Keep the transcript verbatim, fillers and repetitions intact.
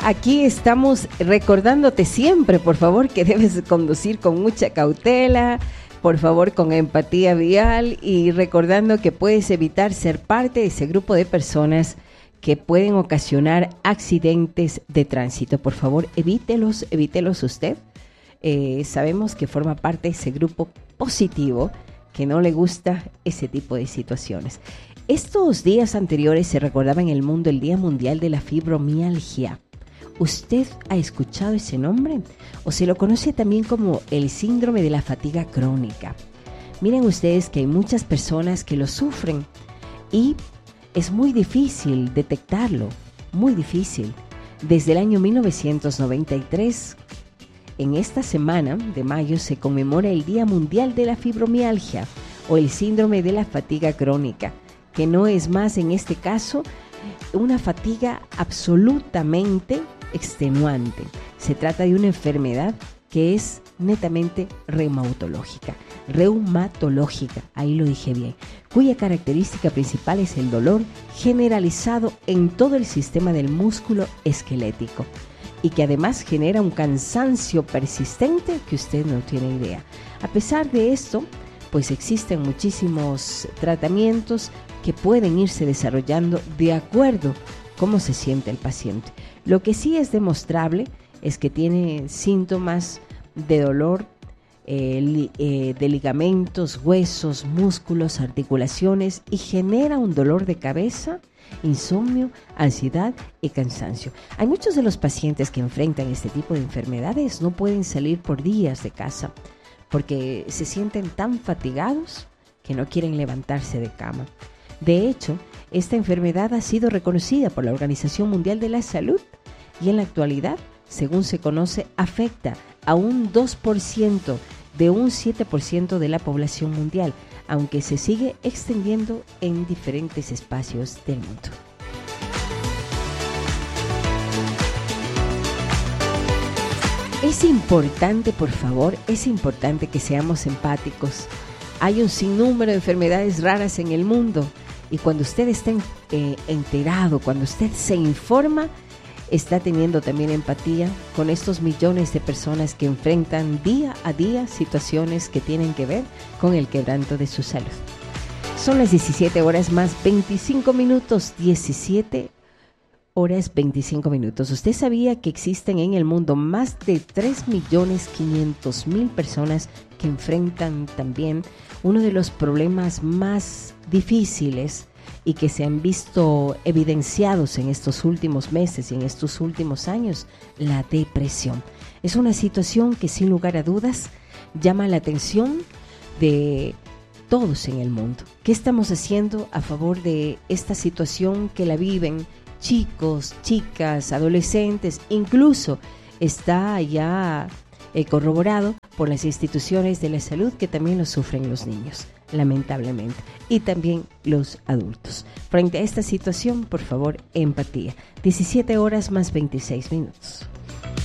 aquí estamos recordándote siempre, por favor, que debes conducir con mucha cautela, por favor, con empatía vial y recordando que puedes evitar ser parte de ese grupo de personas que pueden ocasionar accidentes de tránsito. Por favor, evítelos, evítelos usted. Eh, sabemos que forma parte de ese grupo positivo que no le gusta ese tipo de situaciones. Estos días anteriores se recordaba en el mundo el Día Mundial de la Fibromialgia. ¿Usted ha escuchado ese nombre? ¿O se lo conoce también como el síndrome de la fatiga crónica? Miren ustedes que hay muchas personas que lo sufren y es muy difícil detectarlo, muy difícil. Desde el año mil novecientos noventa y tres, en esta semana de mayo se conmemora el Día Mundial de la Fibromialgia o el síndrome de la fatiga crónica, que no es más en este caso una fatiga absolutamente extenuante. Se trata de una enfermedad que es netamente reumatológica, reumatológica, ahí lo dije bien, cuya característica principal es el dolor generalizado en todo el sistema del músculo esquelético y que además genera un cansancio persistente que usted no tiene idea. A pesar de esto, pues existen muchísimos tratamientos que pueden irse desarrollando de acuerdo a cómo se siente el paciente. Lo que sí es demostrable es que tiene síntomas de dolor eh, li, eh, de ligamentos, huesos, músculos, articulaciones y genera un dolor de cabeza, insomnio, ansiedad y cansancio. Hay muchos de los pacientes que enfrentan este tipo de enfermedades no pueden salir por días de casa porque se sienten tan fatigados que no quieren levantarse de cama. De hecho, esta enfermedad ha sido reconocida por la Organización Mundial de la Salud y en la actualidad, según se conoce, afecta a un dos por ciento de un siete por ciento de la población mundial, aunque se sigue extendiendo en diferentes espacios del mundo. Es importante, por favor, es importante que seamos empáticos. Hay un sinnúmero de enfermedades raras en el mundo y cuando usted está eh, enterado, cuando usted se informa, está teniendo también empatía con estos millones de personas que enfrentan día a día situaciones que tienen que ver con el quebranto de su salud. Son las diecisiete horas más veinticinco minutos, diecisiete horas veinticinco minutos. ¿Usted sabía que existen en el mundo más de tres millones quinientos mil personas que enfrentan también uno de los problemas más difíciles y que se han visto evidenciados en estos últimos meses y en estos últimos años? La depresión. Es una situación que sin lugar a dudas llama la atención de todos en el mundo. ¿Qué estamos haciendo a favor de esta situación que la viven chicos, chicas, adolescentes? Incluso está ya eh, corroborado por las instituciones de la salud que también lo sufren los niños, lamentablemente, y también los adultos. Frente a esta situación, por favor, empatía. diecisiete horas más veintiséis minutos.